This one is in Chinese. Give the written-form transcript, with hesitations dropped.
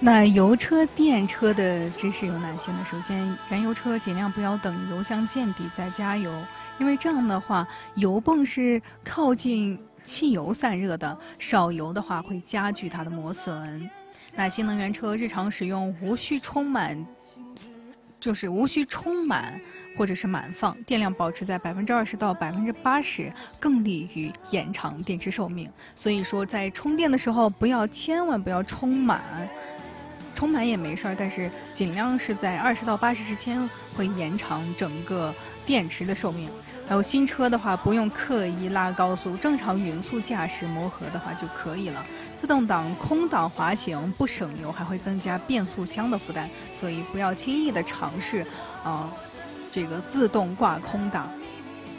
那油车、电车的知识有哪些呢？首先，燃油车尽量不要等油箱见底再加油，因为这样的话，油泵是靠近汽油散热的，少油的话会加剧它的磨损。那新能源车日常使用无需充满或者是满放，电量保持在20%到80%，更利于延长电池寿命。所以说，在充电的时候，千万不要充满。充满也没事儿，但是尽量是在20到80之间，会延长整个电池的寿命。还有新车的话，不用刻意拉高速，正常匀速驾驶磨合的话就可以了。自动挡、空挡滑行不省油，还会增加变速箱的负担，所以不要轻易的尝试，这个自动挂空挡。